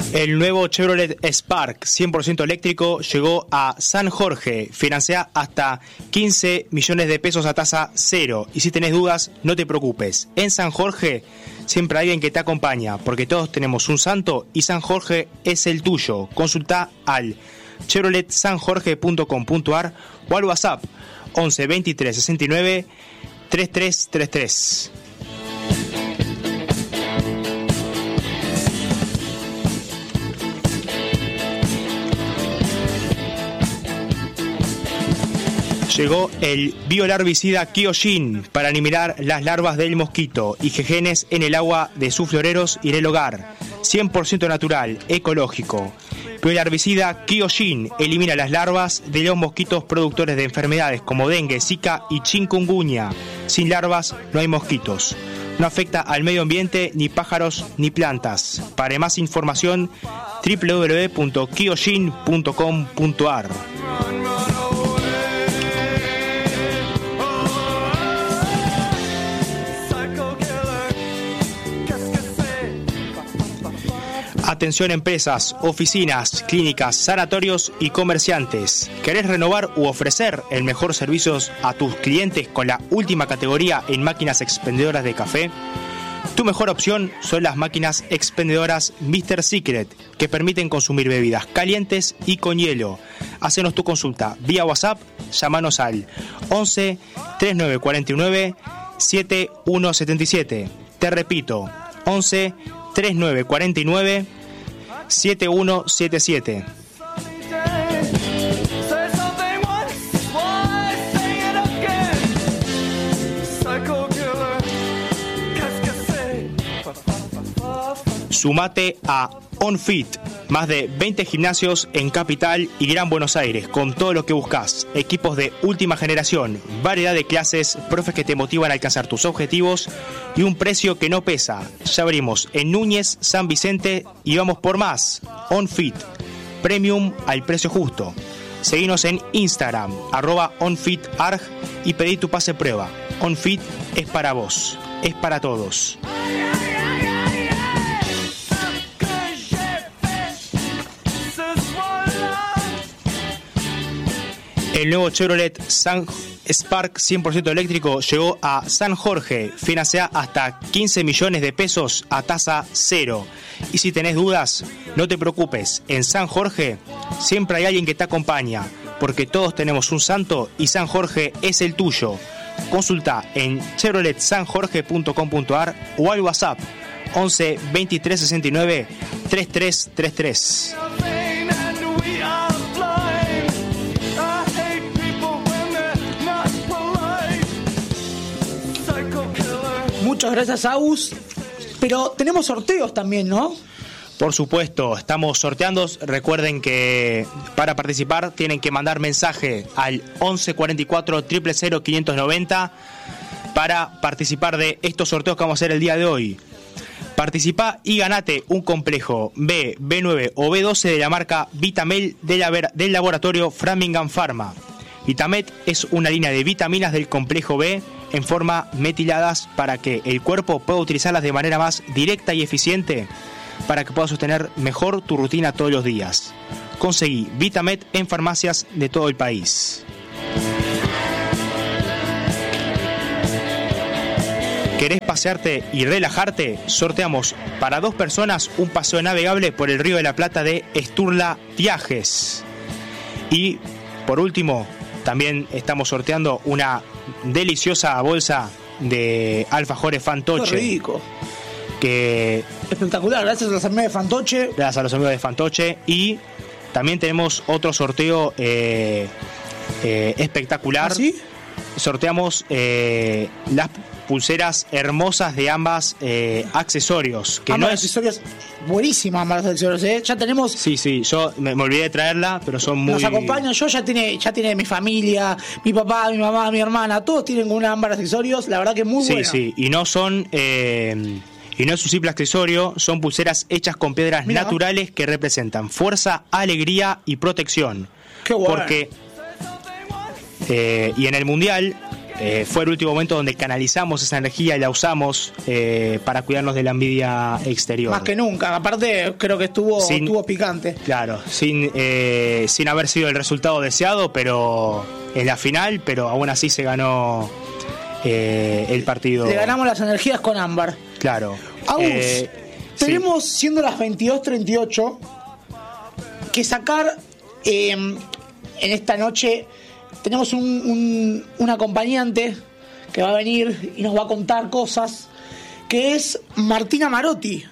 El nuevo Chevrolet Spark 100% eléctrico llegó a San Jorge. Financia hasta 15 millones de pesos a tasa cero. Y si tenés dudas, no te preocupes. En San Jorge siempre hay alguien que te acompaña, porque todos tenemos un santo y San Jorge es el tuyo. Consulta al chevroletsanjorge.com.ar o al WhatsApp 11 23 69 3333. Llegó el biolarvicida Kyojin para eliminar las larvas del mosquito y jejenes en el agua de sus floreros y en el hogar. 100% natural, ecológico. Biolarvicida Kyojin elimina las larvas de los mosquitos productores de enfermedades como dengue, zika y chikungunya. Sin larvas no hay mosquitos. No afecta al medio ambiente, ni pájaros, ni plantas. Para más información, www.kyojin.com.ar. Atención empresas, oficinas, clínicas, sanatorios y comerciantes. ¿Querés renovar u ofrecer el mejor servicio a tus clientes con la última categoría en máquinas expendedoras de café? Tu mejor opción son las máquinas expendedoras Mr. Secret, que permiten consumir bebidas calientes y con hielo. Hacenos tu consulta vía WhatsApp, llámanos al 11 3949 7177. Te repito, 11 3949 7177. Sumate a OnFit, más de 20 gimnasios en Capital y Gran Buenos Aires, con todo lo que buscas: equipos de última generación, variedad de clases, profes que te motivan a alcanzar tus objetivos y un precio que no pesa. Ya abrimos en Núñez, San Vicente y vamos por más. OnFit, premium al precio justo. Seguinos en Instagram, @OnFitArg, y pedí tu pase prueba. OnFit es para vos, es para todos. El nuevo Chevrolet Spark 100% eléctrico llegó a San Jorge. Financia hasta 15 millones de pesos a tasa cero. Y si tenés dudas, no te preocupes. En San Jorge siempre hay alguien que te acompaña, porque todos tenemos un santo y San Jorge es el tuyo. Consulta en chevroletsanjorge.com.ar o al WhatsApp 11 23 69 3333. Muchas gracias, Agus. Pero tenemos sorteos también, ¿no? Por supuesto, estamos sorteando. Recuerden que para participar tienen que mandar mensaje al 11 44 000 590 para participar de estos sorteos que vamos a hacer el día de hoy. Participa y ganate un complejo B, B9 o B12 de la marca Vitamel del laboratorio Framingham Pharma. Vitamet es una línea de vitaminas del complejo B en forma metiladas para que el cuerpo pueda utilizarlas de manera más directa y eficiente para que puedas sostener mejor tu rutina todos los días. Conseguí Vitamet en farmacias de todo el país. ¿Querés pasearte y relajarte? Sorteamos para 2 personas un paseo navegable por el Río de la Plata de Esturla Viajes. Y por último, también estamos sorteando una deliciosa bolsa de alfajores Fantoche. ¡Qué rico! Que espectacular, gracias a los amigos de Fantoche. Gracias a los amigos de Fantoche. Y también tenemos otro sorteo espectacular. ¿Ah, sí? Sorteamos las pulseras hermosas de ambas accesorios. Que ambas no accesorios, buenísimas ambas accesorios, ¿eh? Ya tenemos... Sí, yo me olvidé de traerla, pero son muy... Nos acompañan, ya tiene mi familia, mi papá, mi mamá, mi hermana, todos tienen una ámbar accesorios, la verdad que muy buena. Sí, y no son... y no es un simple accesorio, son pulseras hechas con piedras naturales que representan fuerza, alegría y protección. ¡Qué bueno! Porque... y en el Mundial... fue el último momento donde canalizamos esa energía y la usamos para cuidarnos de la envidia exterior. Más que nunca, aparte creo que estuvo picante. Claro, sin haber sido el resultado deseado, pero en la final, pero aún así se ganó el partido. Le ganamos las energías con Ámbar. Claro. Agus, tenemos, siendo las 22:38, que sacar en esta noche. Tenemos un acompañante que va a venir y nos va a contar cosas, que es Martina Marotti.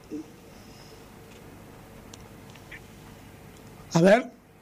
A ver,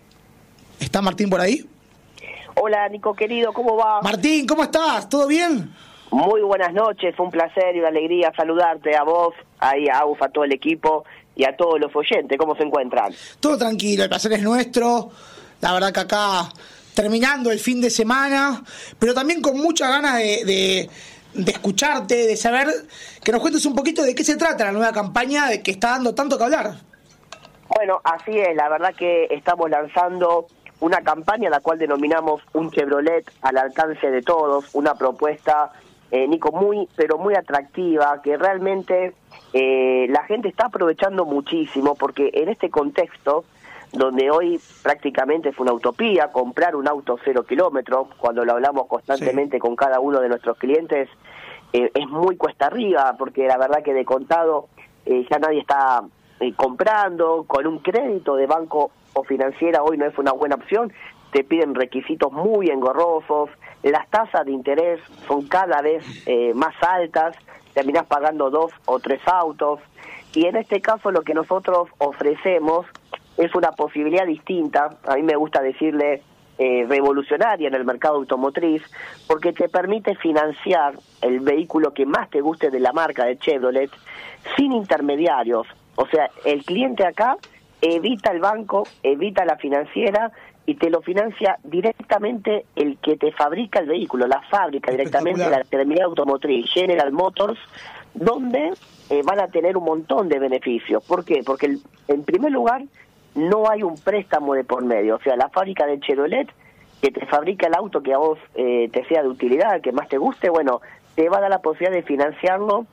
¿está Martín por ahí? Hola, Nico querido, ¿cómo va? Martín, ¿cómo estás? ¿Todo bien? Muy buenas noches, fue un placer y una alegría saludarte a vos, ahí a AUF, a todo el equipo y a todos los oyentes. ¿Cómo se encuentran? Todo tranquilo, el placer es nuestro. La verdad que acá, terminando el fin de semana, pero también con muchas ganas de escucharte, de saber, que nos cuentes un poquito de qué se trata la nueva campaña de que está dando tanto que hablar. Bueno, así es, la verdad que estamos lanzando una campaña la cual denominamos Un Chevrolet al alcance de todos, una propuesta, Nico, muy atractiva, que realmente la gente está aprovechando muchísimo, porque en este contexto, donde hoy prácticamente es una utopía comprar un auto 0 kilómetros, cuando lo hablamos constantemente con cada uno de nuestros clientes, es muy cuesta arriba, porque la verdad que de contado ya nadie está comprando, con un crédito de banco o financiera hoy no es una buena opción, te piden requisitos muy engorrosos, las tasas de interés son cada vez más altas, terminás pagando 2 o 3 autos, y en este caso lo que nosotros ofrecemos es una posibilidad distinta, a mí me gusta decirle revolucionaria en el mercado automotriz, porque te permite financiar el vehículo que más te guste de la marca de Chevrolet sin intermediarios. O sea, el cliente acá evita el banco, evita la financiera y te lo financia directamente el que te fabrica el vehículo, la fábrica directamente, la terminal automotriz, General Motors, donde van a tener un montón de beneficios. ¿Por qué? Porque en primer lugar no hay un préstamo de por medio, o sea, la fábrica de Chevrolet que te fabrica el auto que a vos te sea de utilidad, que más te guste, bueno, te va a dar la posibilidad de financiarlo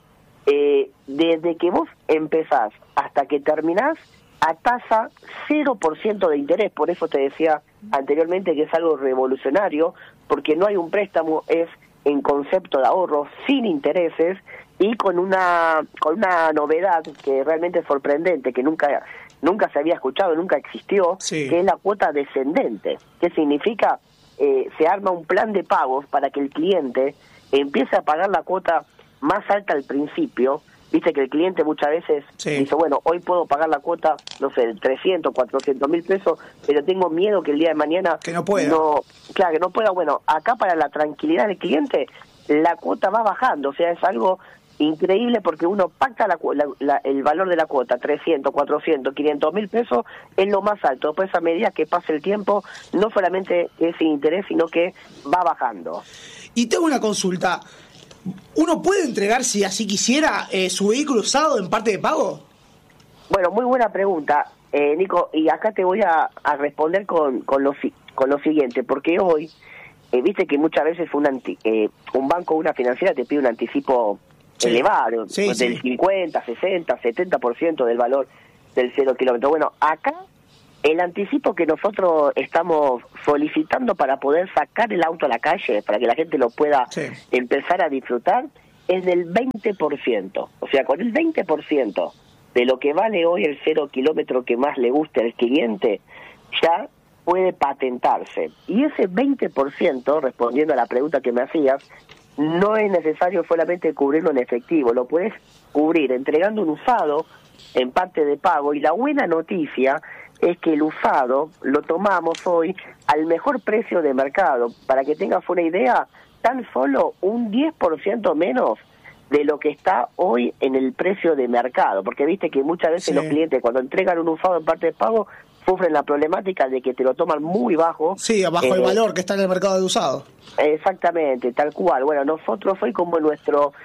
desde que vos empezás hasta que terminás a tasa 0% de interés. Por eso te decía anteriormente que es algo revolucionario, porque no hay un préstamo, es en concepto de ahorro, sin intereses y con una novedad que realmente es sorprendente, que nunca se había escuchado, nunca existió, sí, que es la cuota descendente. ¿Qué significa? Se arma un plan de pagos para que el cliente empiece a pagar la cuota más alta al principio. Viste que el cliente muchas veces dice, bueno, hoy puedo pagar la cuota, no sé, 300, 400 mil pesos, pero tengo miedo que el día de mañana que no pueda. Que no pueda. Bueno, acá para la tranquilidad del cliente, la cuota va bajando, o sea, es algo increíble porque uno pacta el valor de la cuota, 300, 400, 500 mil pesos, es lo más alto. Después, a medida que pase el tiempo, no solamente es sin interés, sino que va bajando. Y tengo una consulta. ¿Uno puede entregar, si así quisiera, su vehículo usado en parte de pago? Bueno, muy buena pregunta, Nico, y acá te voy a responder con lo siguiente, porque hoy, viste que muchas veces un banco o una financiera te pide un anticipo elevado, del 50, 60, 70% del valor del 0 kilómetro. Bueno, acá el anticipo que nosotros estamos solicitando para poder sacar el auto a la calle, para que la gente lo pueda empezar a disfrutar, es del 20%. O sea, con el 20% de lo que vale hoy el 0 kilómetro que más le guste al cliente, ya puede patentarse. Y ese 20%, respondiendo a la pregunta que me hacías, no es necesario solamente cubrirlo en efectivo, lo puedes cubrir entregando un usado en parte de pago. Y la buena noticia es que el usado lo tomamos hoy al mejor precio de mercado. Para que tengas una idea, tan solo un 10% menos de lo que está hoy en el precio de mercado. Porque viste que muchas veces los clientes cuando entregan un usado en parte de pago sufren la problemática de que te lo toman muy bajo. Sí, bajo el valor que está en el mercado de usado. Exactamente, tal cual. Bueno, nosotros hoy como nuestro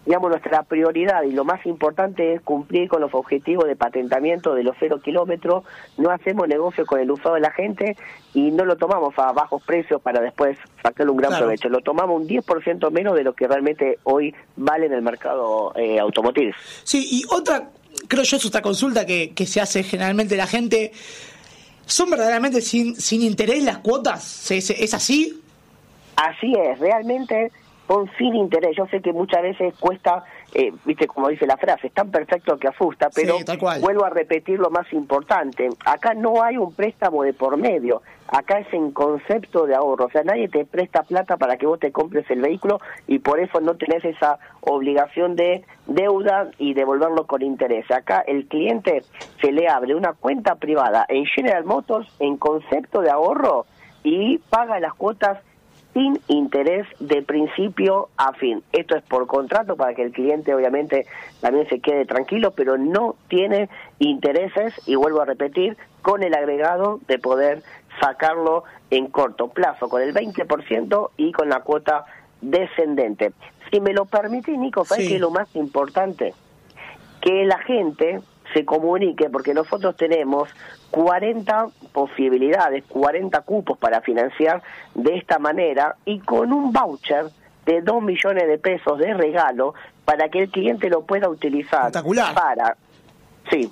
digamos, nuestra prioridad y lo más importante es cumplir con los objetivos de patentamiento de los 0 kilómetros. No hacemos negocio con el usado de la gente y no lo tomamos a bajos precios para después sacarle un gran provecho. Lo tomamos un 10% menos de lo que realmente hoy vale en el mercado automotriz. Sí, y otra, creo yo, es otra consulta que se hace generalmente la gente. ¿Son verdaderamente sin interés las cuotas? ¿Es así? Así es, realmente son sin interés. Yo sé que muchas veces cuesta, viste, como dice la frase, es tan perfecto que asusta, pero sí, tal cual. Vuelvo a repetir lo más importante. Acá no hay un préstamo de por medio, acá es en concepto de ahorro. O sea, nadie te presta plata para que vos te compres el vehículo y por eso no tenés esa obligación de deuda y devolverlo con interés. Acá el cliente se le abre una cuenta privada en General Motors en concepto de ahorro y paga las cuotas sin interés de principio a fin. Esto es por contrato para que el cliente obviamente también se quede tranquilo, pero no tiene intereses, y vuelvo a repetir, con el agregado de poder sacarlo en corto plazo, con el 20% y con la cuota descendente. Si me lo permitís, Nico, ¿sabes qué es lo más importante? Que la gente se comunique, porque nosotros tenemos 40 posibilidades, 40 cupos para financiar de esta manera y con un voucher de 2 millones de pesos de regalo para que el cliente lo pueda utilizar. Espectacular. Para... Sí.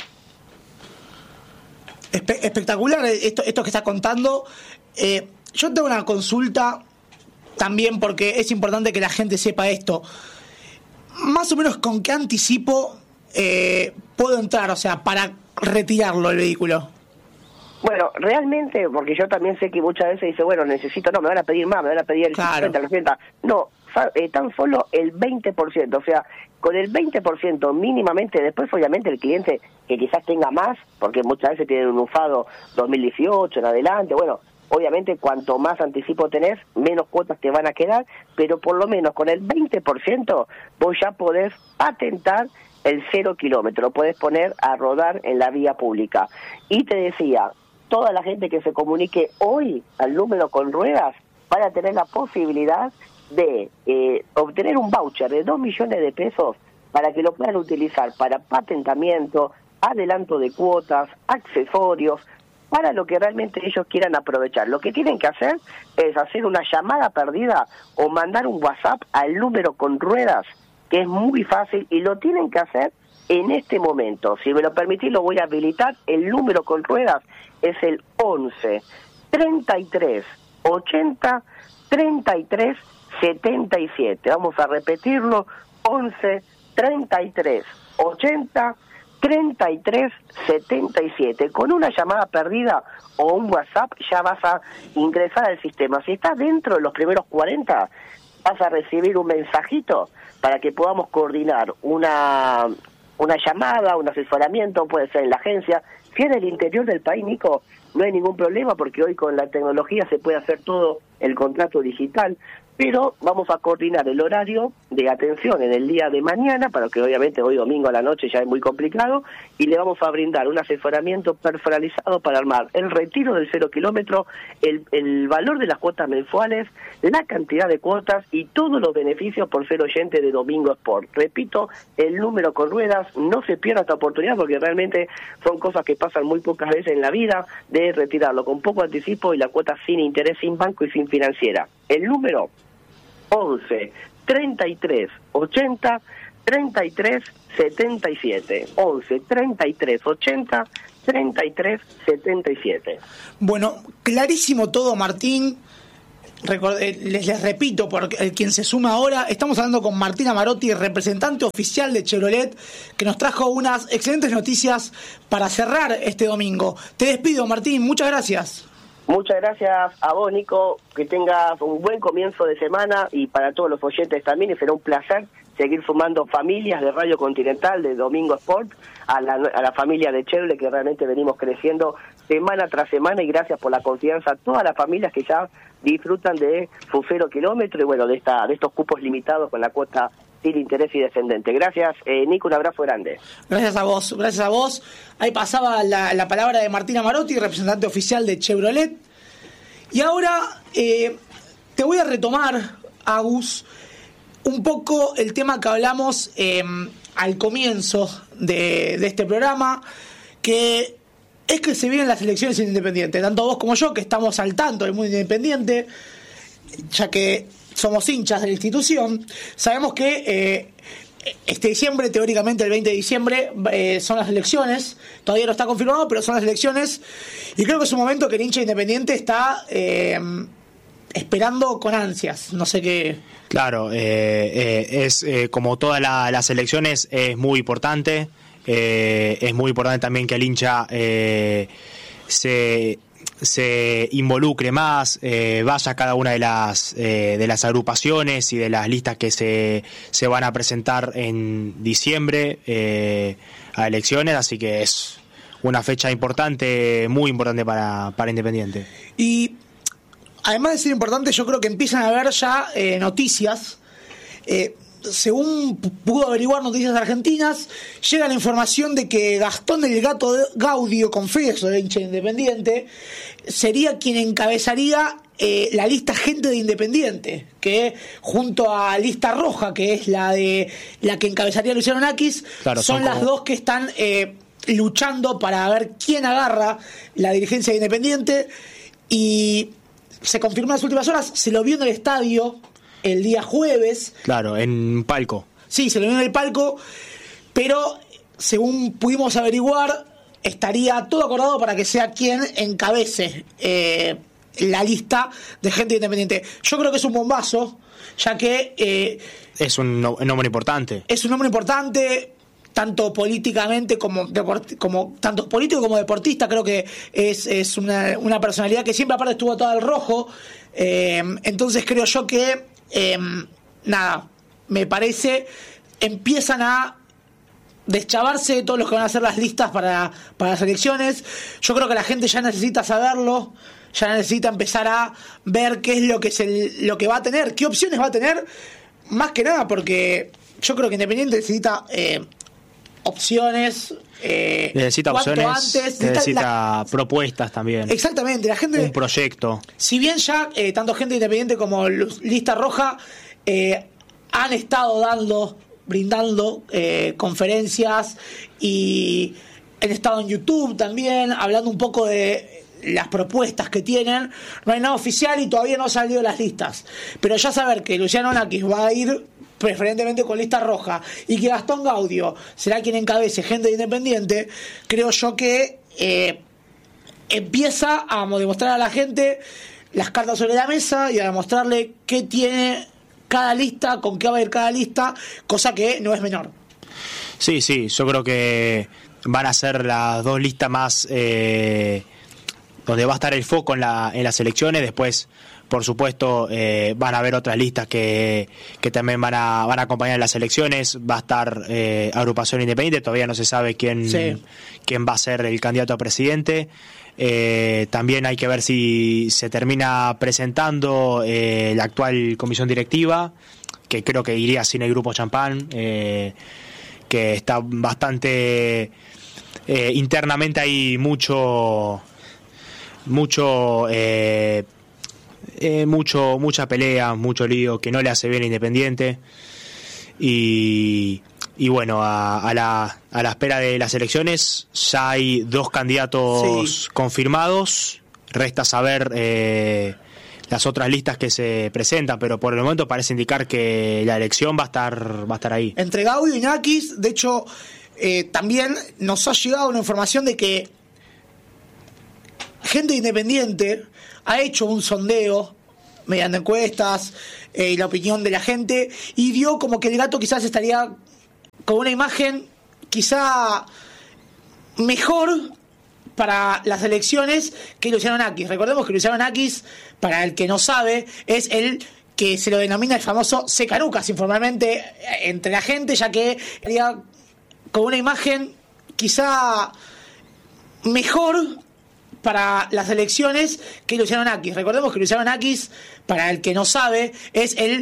Espectacular esto que está contando. Yo tengo una consulta también porque es importante que la gente sepa esto. Más o menos, ¿con qué anticipo puedo entrar, o sea, para retirarlo el vehículo? Bueno, realmente, porque yo también sé que muchas veces dice, bueno, necesito, no, me van a pedir más, me van a pedir el 50%, el 80%. No, tan solo el 20%, o sea, con el 20% mínimamente, después obviamente el cliente que quizás tenga más, porque muchas veces tienen un usado 2018 en adelante, bueno, obviamente cuanto más anticipo tenés, menos cuotas te van a quedar, pero por lo menos con el 20% vos ya podés patentar el 0 kilómetro, lo podés poner a rodar en la vía pública. Y te decía, toda la gente que se comunique hoy al número con ruedas van a tener la posibilidad de obtener un voucher de 2 millones de pesos para que lo puedan utilizar para patentamiento, adelanto de cuotas, accesorios, para lo que realmente ellos quieran aprovechar. Lo que tienen que hacer es hacer una llamada perdida o mandar un WhatsApp al número con ruedas, que es muy fácil y lo tienen que hacer en este momento. Si me lo permitís, lo voy a habilitar. El número con ruedas es el 11 33 80 33 77. Vamos a repetirlo: 11 33 80 33 77. Con una llamada perdida o un WhatsApp ya vas a ingresar al sistema. Si estás dentro de los primeros 40, vas a recibir un mensajito para que podamos coordinar una llamada, un asesoramiento, puede ser en la agencia. Si es del interior del país, Nico, no hay ningún problema porque hoy con la tecnología se puede hacer todo el contrato digital, pero vamos a coordinar el horario de atención en el día de mañana, para que obviamente hoy domingo a la noche ya es muy complicado, y le vamos a brindar un asesoramiento personalizado para armar el retiro del 0 kilómetro, el valor de las cuotas mensuales, la cantidad de cuotas y todos los beneficios por ser oyente de Domingo Sport. Repito, el número con ruedas, no se pierda esta oportunidad porque realmente son cosas que pasan muy pocas veces en la vida, de retirarlo con poco anticipo y la cuota sin interés, sin banco y sin financiera. El número 11 33 80 33 77. 11 33 80 33 77. Bueno, clarísimo todo, Martín. Les repito, por quien se suma ahora, estamos hablando con Martín Amarotti, representante oficial de Chevrolet, que nos trajo unas excelentes noticias para cerrar este domingo. Te despido, Martín, muchas gracias. Muchas gracias a vos, Nico, que tengas un buen comienzo de semana y para todos los oyentes también, y será un placer seguir sumando familias de Radio Continental, de Domingo Sport, a la familia de Chevrolet, que realmente venimos creciendo semana tras semana, y gracias por la confianza a todas las familias que ya disfrutan de su 0 kilómetro y bueno, de estos cupos limitados con la cuota sin interés y descendente. Gracias, Nico, un abrazo grande. Gracias a vos, gracias a vos. Ahí pasaba la palabra de Martín Amarotti, representante oficial de Chevrolet. Y ahora te voy a retomar, Agus, un poco el tema que hablamos al comienzo de este programa, que es que se vienen las elecciones independientes, tanto vos como yo, que estamos al tanto del mundo independiente, ya que somos hinchas de la institución. Sabemos que este diciembre, teóricamente el 20 de diciembre, son las elecciones. Todavía no está confirmado, pero son las elecciones. Y creo que es un momento que el hincha independiente está esperando con ansias. No sé qué. Claro, es como todas las elecciones, es muy importante. Es muy importante también que el hincha se involucre más, vaya a cada una de las agrupaciones y de las listas que se van a presentar en diciembre a elecciones, así que es una fecha importante, muy importante para Independiente. Y además de ser importante, yo creo que empiezan a haber ya noticias. Según pudo averiguar Noticias Argentinas, llega la información de que Gastón del Gato Gaudio, confeso, de hincha Independiente, sería quien encabezaría la lista Gente de Independiente, que junto a Lista Roja, que es la que encabezaría Luciano Nakis, claro, son las dos que están luchando para ver quién agarra la dirigencia de Independiente. Y se confirmó en las últimas horas, se lo vio en el estadio el día jueves. Claro, en palco. Sí, se lo vio en el palco, pero según pudimos averiguar, estaría todo acordado para que sea quien encabece la lista de Gente Independiente. Yo creo que es un bombazo, ya que es un nombre importante. Es un nombre importante, tanto políticamente como tanto político como deportista. Creo que es una personalidad que siempre aparte estuvo todo al rojo. Entonces creo yo que me parece, empiezan a deschavarse de todos los que van a hacer las listas para las elecciones. Yo creo que la gente ya necesita saberlo, ya necesita empezar a ver qué es lo que va a tener, qué opciones va a tener, más que nada porque yo creo que Independiente necesita opciones. Necesita opciones, antes, necesita propuestas también. Exactamente, la gente. Un proyecto. Si bien ya tanto Gente Independiente como Lista Roja han estado brindando conferencias y han estado en YouTube también, hablando un poco de las propuestas que tienen. No hay nada oficial y todavía no han salido las listas. Pero ya saber que Luciano Nakis va a ir preferentemente con Lista Roja y que Gastón Gaudio será quien encabece Gente de Independiente, creo yo que empieza a demostrar a la gente las cartas sobre la mesa y a demostrarle qué tiene cada lista, con qué va a ir cada lista, cosa que no es menor. Sí, yo creo que van a ser las dos listas más donde va a estar el foco en las elecciones. Después, por supuesto, van a haber otras listas que también van a acompañar las elecciones. Va a estar Agrupación Independiente, todavía no se sabe quién va a ser el candidato a presidente. También hay que ver si se termina presentando la actual comisión directiva, que creo que iría sin el Grupo Champán, que está bastante internamente hay mucha pelea, mucho lío que no le hace bien a Independiente. Y bueno, a la espera de las elecciones ya hay dos candidatos confirmados. Resta saber las otras listas que se presentan, pero por el momento parece indicar que la elección va a estar ahí. Entre Gaudio y Nakis, de hecho, también nos ha llegado una información de que Gente Independiente ha hecho un sondeo mediante encuestas y la opinión de la gente, y dio como que el Gato quizás estaría con una imagen quizá mejor para las elecciones que Luciano Nakis. Recordemos que Luciano Nakis, para el que no sabe, es el que se lo denomina el famoso secanucas informalmente entre la gente, ya que estaría con una imagen quizá mejor para las elecciones que Luciano Nakis. Recordemos que Luciano Nakis, para el que no sabe, es el